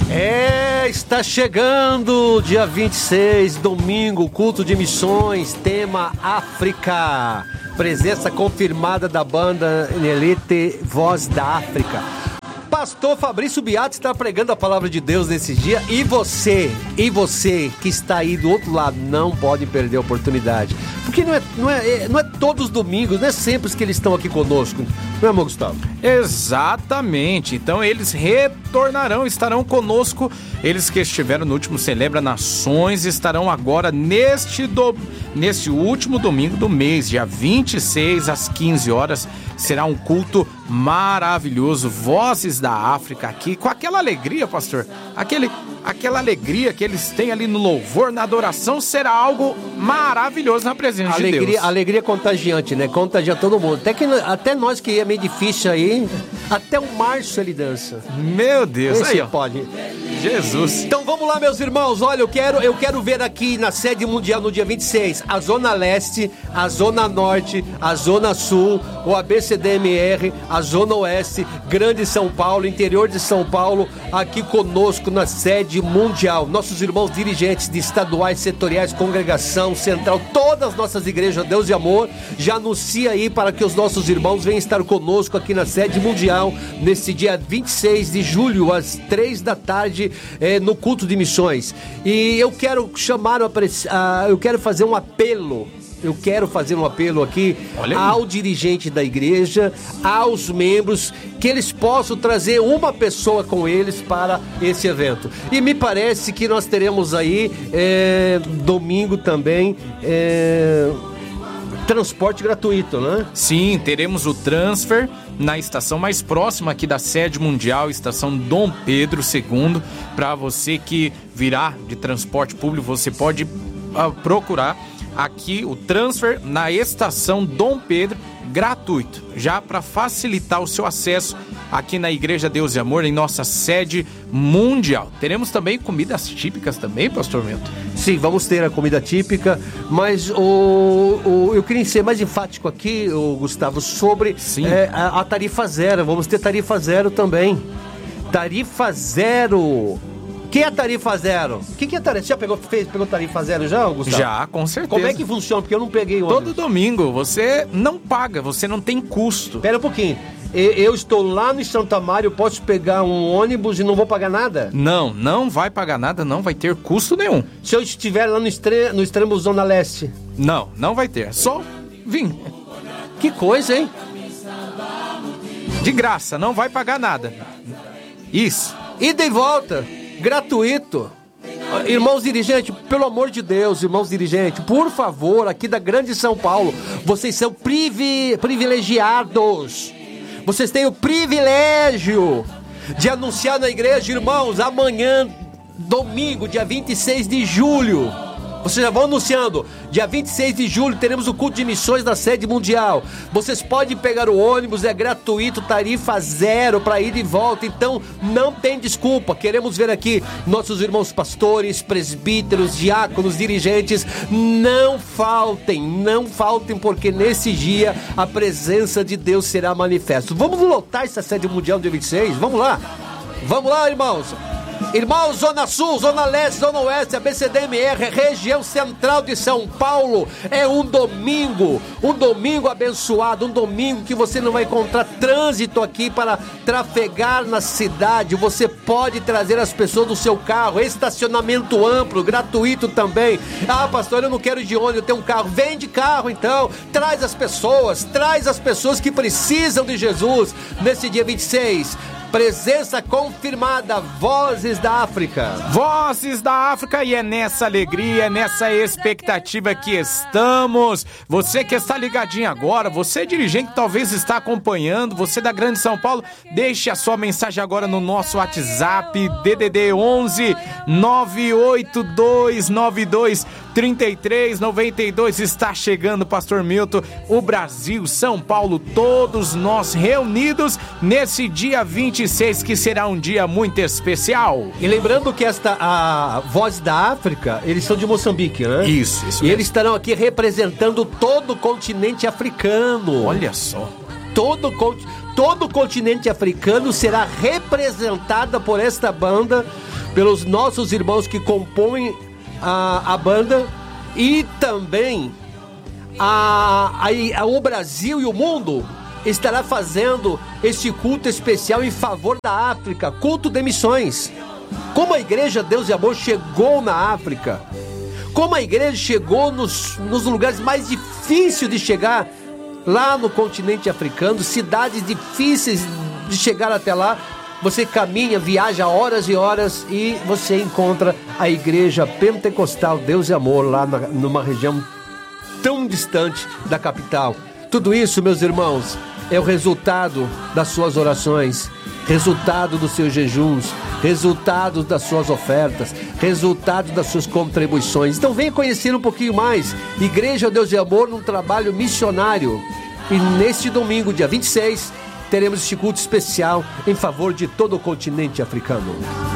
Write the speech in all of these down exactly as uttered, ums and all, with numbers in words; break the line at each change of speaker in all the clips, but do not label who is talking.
É, está chegando dia vinte e seis, domingo, culto de missões, tema África. Presença confirmada da banda Nelete Voz da África. Pastor Fabrício Biatti está pregando a palavra de Deus nesse dia. E você, e você que está aí do outro lado, não pode perder a oportunidade. Porque não é, não é, não é todos os domingos, não é sempre que eles estão aqui conosco. Não é, amor Gustavo?
Exatamente. Então eles retornarão, estarão conosco. Eles que estiveram no último Celebra Nações estarão agora neste, do, neste último domingo do mês, dia vinte e seis, às quinze horas. Será um culto maravilhoso. Vozes da África aqui, com aquela alegria, pastor. Aquele, aquela alegria que eles têm ali no louvor, na adoração, será algo maravilhoso na presença
alegria,
de Deus.
Alegria contagiante, né? Contagia todo mundo. Até, que, até nós que é meio difícil aí, até o Márcio ele dança.
Meu Deus,
esse
aí, ó.
Pode.
Jesus.
Então vamos lá, meus irmãos. Olha, eu quero, eu quero ver aqui na sede mundial no dia vinte e seis a Zona Leste, a Zona Norte, a Zona Sul, o A B C D M R, a Zona Oeste, Grande São Paulo, interior de São Paulo, aqui conosco na sede mundial. Nossos irmãos dirigentes de estaduais, setoriais, congregação, central, todas as nossas igrejas, Deus e Amor, já anuncia aí para que os nossos irmãos venham estar conosco aqui na sede mundial, nesse dia vinte e seis de julho, às três da tarde, é, no culto de missões. E eu quero chamar, a, a, eu quero fazer um apelo. Eu quero fazer um apelo aqui ao dirigente da igreja, aos membros, que eles possam trazer uma pessoa com eles para esse evento. E me parece que nós teremos aí, é, domingo também, é, transporte gratuito, né?
Sim, teremos o transfer na estação mais próxima aqui da sede mundial, estação Dom Pedro segundo. Para você que virá de transporte público, você pode uh, procurar aqui o transfer na estação Dom Pedro, gratuito, já para facilitar o seu acesso aqui na Igreja Deus e Amor, em nossa sede mundial. Teremos também comidas típicas também, pastor Milton?
Sim, vamos ter a comida típica, mas o, o, eu queria ser mais enfático aqui, o Gustavo, sobre é, a, a tarifa zero. Vamos ter tarifa zero também. Tarifa zero. O que é tarifa zero? O que, que é tarifa? Você já pegou, fez, pegou tarifa zero já, Gustavo?
Já, com certeza.
Como é que funciona? Porque eu não peguei ônibus.
Todo domingo você não paga, você não tem custo.
Pera um pouquinho. Eu estou lá no Santa Maria, eu posso pegar um ônibus e não vou pagar nada?
Não, não vai pagar nada, não vai ter custo nenhum.
Se eu estiver lá no, estre... no extremo Zona Leste?
Não, não vai ter, só vir.
Que coisa, hein?
De graça, não vai pagar nada. Isso.
Ida e volta, gratuito. Irmãos dirigentes, pelo amor de Deus, irmãos dirigentes, por favor, aqui da Grande São Paulo, vocês são privi... privilegiados. Vocês têm o privilégio de anunciar na igreja, irmãos, amanhã, domingo, dia vinte e seis de julho. Vocês já vão anunciando, dia vinte e seis de julho teremos o culto de missões na sede mundial. Vocês podem pegar o ônibus, é gratuito, tarifa zero para ir e volta. Então não tem desculpa. Queremos ver aqui nossos irmãos pastores, presbíteros, diáconos, dirigentes. Não faltem, não faltem, porque nesse dia a presença de Deus será manifesta. Vamos lotar essa sede mundial no dia vinte e seis? Vamos lá, vamos lá, irmãos. Irmãos, Zona Sul, Zona Leste, Zona Oeste, A B C D M R, região central de São Paulo. É um domingo, um domingo abençoado, um domingo que você não vai encontrar trânsito aqui para trafegar na cidade. Você pode trazer as pessoas do seu carro, estacionamento amplo, gratuito também. Ah, pastor, eu não quero ir de ônibus, eu tenho um carro. Vem de carro então, traz as pessoas, traz as pessoas que precisam de Jesus nesse dia vinte e seis. Presença confirmada, Vozes da África.
Vozes da África, e é nessa alegria, é nessa expectativa que estamos. Você que está ligadinho agora, você dirigente que talvez está acompanhando, você da Grande São Paulo, deixe a sua mensagem agora no nosso WhatsApp, D D D onze nove oito dois nove dois trinta e três noventa e dois. Está chegando, pastor Milton, o Brasil, São Paulo, todos nós reunidos nesse dia vinte e seis, que será um dia muito especial.
E lembrando que esta, a Voz da África, eles são de Moçambique, né?
Isso, isso.
E
mesmo.
Eles estarão aqui representando todo o continente africano.
Olha só.
Todo, todo o continente africano será representada por esta banda, pelos nossos irmãos que compõem a, a banda e também a, a, a, o Brasil e o mundo estará fazendo este culto especial em favor da África, culto de missões. Como a Igreja Deus e Amor chegou na África, como a igreja chegou nos, nos lugares mais difíceis de chegar, lá no continente africano, cidades difíceis de chegar até lá. Você caminha, viaja horas e horas e você encontra a Igreja Pentecostal Deus e Amor lá na, numa região tão distante da capital. Tudo isso, meus irmãos, é o resultado das suas orações, resultado dos seus jejuns, resultado das suas ofertas, resultado das suas contribuições. Então venha conhecer um pouquinho mais Igreja Deus e Amor num trabalho missionário. E neste domingo, dia vinte e seis, teremos este culto especial em favor de todo o continente africano.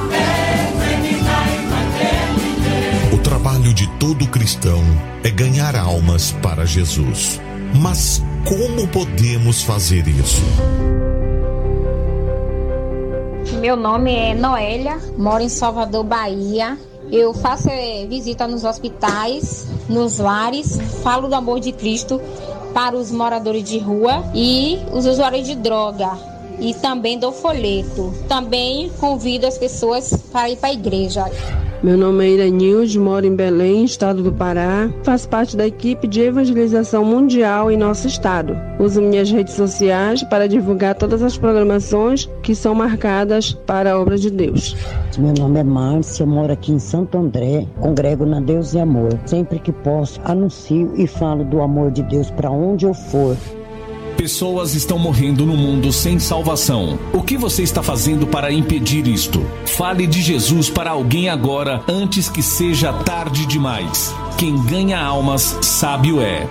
O trabalho de todo cristão é ganhar almas para Jesus. Mas como podemos fazer isso?
Meu nome é Noélia, moro em Salvador, Bahia. Eu faço é, visita nos hospitais, nos lares, falo do amor de Cristo para os moradores de rua e os usuários de droga. E também dou folheto. Também convido as pessoas para ir para a igreja.
Meu nome é Iranilde, moro em Belém, estado do Pará. Faço parte da equipe de evangelização mundial em nosso estado. Uso minhas redes sociais para divulgar todas as programações que são marcadas para a obra de Deus.
Meu nome é Márcia, moro aqui em Santo André, congrego na Deus e Amor. Sempre que posso, anuncio e falo do amor de Deus para onde eu for.
Pessoas estão morrendo no mundo sem salvação. O que você está fazendo para impedir isto? Fale de Jesus para alguém agora, antes que seja tarde demais. Quem ganha almas, sábio é.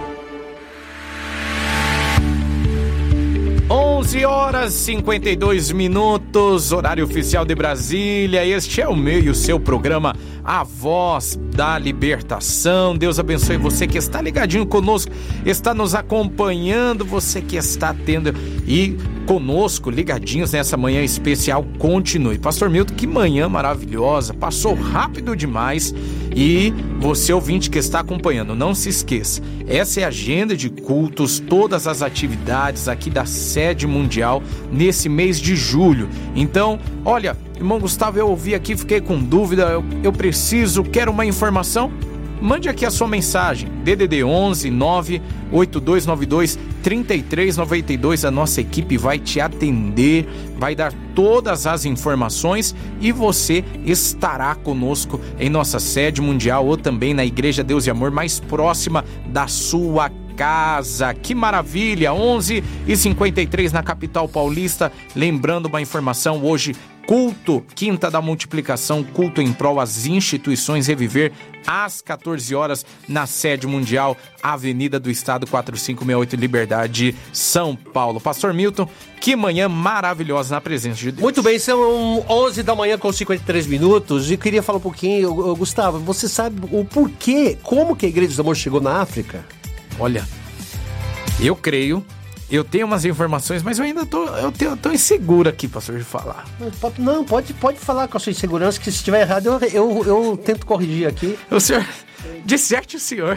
onze horas e cinquenta e dois minutos, horário oficial de Brasília. Este é o meu e o seu programa A Voz da Libertação. Deus abençoe você que está ligadinho conosco, está nos acompanhando, você que está tendo e conosco, ligadinhos nessa manhã especial. Continue. Pastor Milton, que manhã maravilhosa, passou rápido demais. E você ouvinte que está acompanhando, não se esqueça, essa é a agenda de cultos, todas as atividades aqui da sede mundial nesse mês de julho. Então, olha, irmão Gustavo, eu ouvi aqui, fiquei com dúvida, eu, eu preciso, quero uma informação. Mande aqui a sua mensagem, D D D onze nove oito dois nove dois três três nove dois. A nossa equipe vai te atender, vai dar todas as informações e você estará conosco em nossa sede mundial ou também na Igreja Deus e Amor mais próxima da sua casa. Que maravilha! onze e cinquenta e três na capital paulista. Lembrando uma informação, hoje culto, quinta da multiplicação, culto em prol às instituições Reviver, às quatorze horas, na sede mundial, Avenida do Estado quatrocentos e cinquenta e oito, Liberdade, São Paulo. Pastor Milton, que manhã maravilhosa na presença de Deus.
Muito bem, são onze da manhã com cinquenta e três minutos e queria falar um pouquinho, Gustavo, você sabe o porquê, como que a Igreja do Amor chegou na África?
Olha, eu creio, eu tenho umas informações, mas eu ainda tô, eu tenho, eu tô inseguro aqui, pastor, de falar.
Não, pode, pode falar com a sua insegurança, que se estiver errado, eu, eu, eu tento corrigir aqui.
O senhor, disserte o senhor.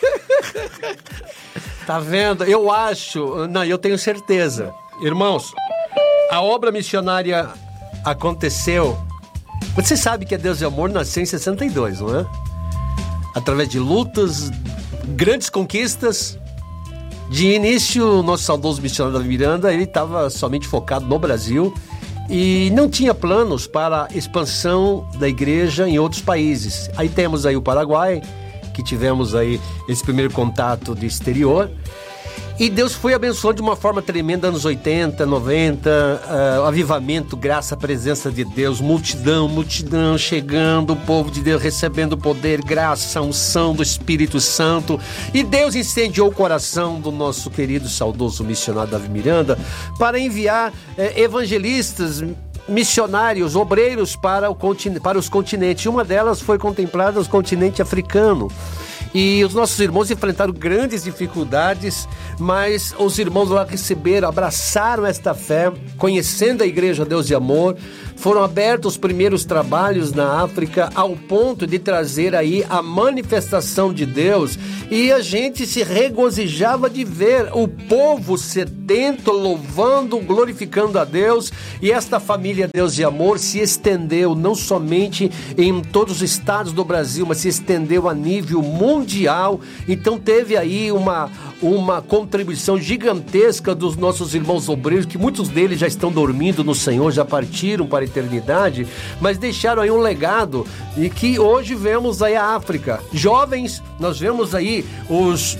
Tá vendo? Eu acho, não, eu tenho certeza. Irmãos, a obra missionária aconteceu. Você sabe que a Deus e Amor nasceu em sessenta e dois, não é? Através de lutas, grandes conquistas. De início, o nosso saudoso missionário Davi Miranda, ele estava somente focado no Brasil e não tinha planos para a expansão da igreja em outros países. Aí temos aí o Paraguai, que tivemos aí esse primeiro contato de exterior. E Deus foi abençoando de uma forma tremenda, anos oitenta, noventa, uh, avivamento, graça, presença de Deus, multidão, multidão chegando, o povo de Deus recebendo poder, graça, unção do Espírito Santo. E Deus incendiou o coração do nosso querido, saudoso missionário Davi Miranda para enviar eh, evangelistas, missionários, obreiros para, o continente, para os continentes. Uma delas foi contemplada no continente africano. E os nossos irmãos enfrentaram grandes dificuldades, mas os irmãos lá receberam, abraçaram esta fé, conhecendo a Igreja Deus e Amor, foram abertos os primeiros trabalhos na África ao ponto de trazer aí a manifestação de Deus, e a gente se regozijava de ver o povo sedento, louvando, glorificando a Deus, e esta família Deus e Amor se estendeu não somente em todos os estados do Brasil, mas se estendeu a nível mundial. Então teve aí uma, uma contribuição gigantesca dos nossos irmãos obreiros, que muitos deles já estão dormindo no Senhor, já partiram para a eternidade, mas deixaram aí um legado, e que hoje vemos aí a África. Jovens, nós vemos aí os,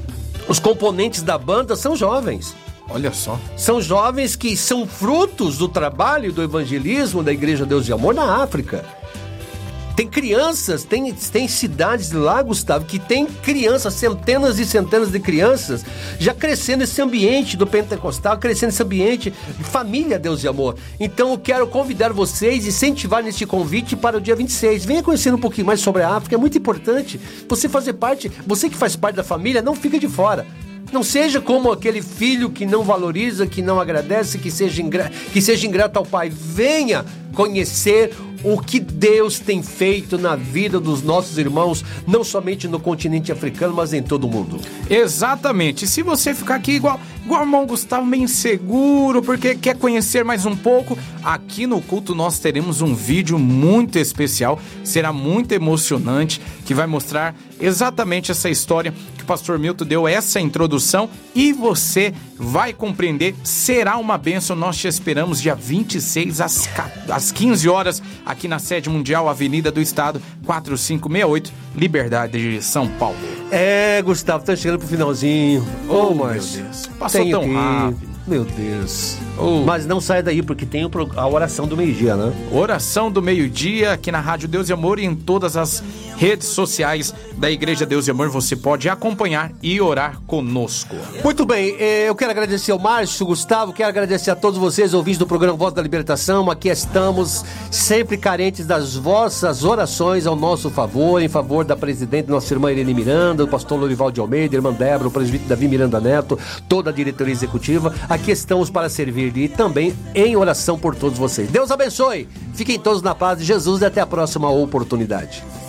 os componentes da banda são jovens.
Olha só.
São jovens que são frutos do trabalho do evangelismo da Igreja Deus e Amor na África. Tem crianças, tem, tem cidades lá, Gustavo, que tem crianças, centenas e centenas de crianças já crescendo nesse ambiente do pentecostal, crescendo nesse ambiente de família Deus e Amor. Então eu quero convidar vocês, incentivar nesse convite para o dia vinte e seis. Venha conhecer um pouquinho mais sobre a África, é muito importante você fazer parte, você que faz parte da família, não fica de fora. Não seja como aquele filho que não valoriza, que não agradece, que seja, ingra... que seja ingrato ao pai. Venha conhecer o que Deus tem feito na vida dos nossos irmãos, não somente no continente africano, mas em todo o mundo.
Exatamente. Se você ficar aqui igual, igual o irmão Gustavo, meio inseguro, porque quer conhecer mais um pouco, aqui no culto nós teremos um vídeo muito especial, será muito emocionante, que vai mostrar exatamente essa história que o pastor Milton deu, essa introdução, e você vai compreender, será uma bênção. Nós te esperamos dia vinte e seis às, às quinze horas, aqui na sede mundial, Avenida do Estado, quatro cinco seis oito, Liberdade de São Paulo.
É, Gustavo, tá chegando pro finalzinho.
Oh, oh mas meu Deus, passou tão que... rápido.
Meu Deus. Oh. Mas não saia daí, porque tem a oração do meio-dia, né?
Oração do meio-dia, aqui na Rádio Deus e Amor, e em todas as redes sociais da Igreja Deus e Amor, você pode acompanhar e orar conosco.
Muito bem, eu quero agradecer ao Márcio, Gustavo, quero agradecer a todos vocês, ouvintes do programa Voz da Libertação. Aqui estamos, sempre carentes das vossas orações ao nosso favor, em favor da presidente, nossa irmã Irene Miranda, o pastor Lorival de Almeida, irmã Débora, o presbítero Davi Miranda Neto, toda a diretoria executiva. Aqui estamos para servir e também em oração por todos vocês. Deus abençoe, fiquem todos na paz de Jesus e até a próxima oportunidade.